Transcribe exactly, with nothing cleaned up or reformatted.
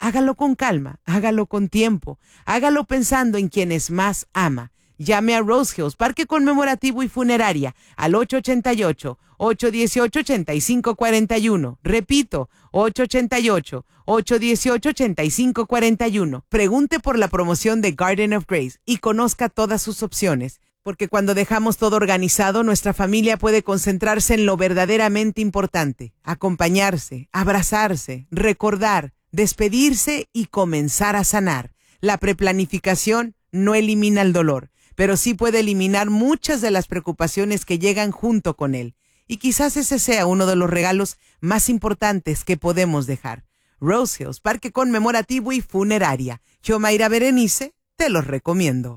Hágalo con calma, hágalo con tiempo, hágalo pensando en quienes más ama. Llame a Rose Hills, Parque Conmemorativo y Funeraria, al ocho ocho ocho, ocho uno ocho, ocho cinco cuatro uno. Repito, ocho ocho ocho, ocho uno ocho, ocho cinco cuatro uno. Pregunte por la promoción de Garden of Grace y conozca todas sus opciones, porque cuando dejamos todo organizado, nuestra familia puede concentrarse en lo verdaderamente importante: acompañarse, abrazarse, recordar, despedirse y comenzar a sanar. La preplanificación no elimina el dolor, pero sí puede eliminar muchas de las preocupaciones que llegan junto con él. Y quizás ese sea uno de los regalos más importantes que podemos dejar. Rose Hills, Parque Conmemorativo y Funeraria. Yo, Mayra Berenice, te los recomiendo.